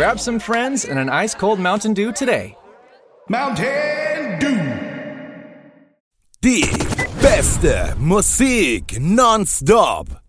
grab some friends and an ice-cold Mountain Dew today. Mountain Dew. Die beste Musik nonstop.